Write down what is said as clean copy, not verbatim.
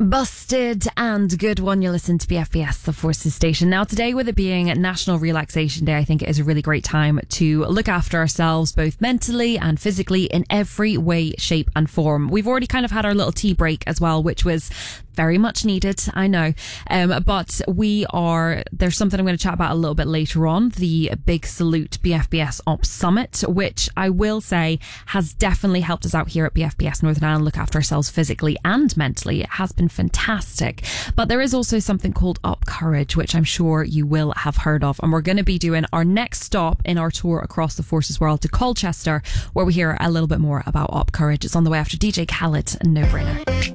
Busted and good one. You listen to BFBS, the Forces Station. Now, today, with it being National Relaxation Day, I think it is a really great time to look after ourselves, both mentally and physically, in every way, shape and form. We've already kind of had our little tea break as well, which was very much needed, I know. But there's something I'm going to chat about a little bit later on, the Big Salute BFBS Ops Summit, which I will say has definitely helped us out here at BFBS Northern Ireland look after ourselves physically and mentally. It has been fantastic. But there is also something called Up Courage, which I'm sure you will have heard of. And we're going to be doing our next stop in our tour across the Forces world to Colchester, where we hear a little bit more about Up Courage. It's on the way after DJ Khaled and No Brainer.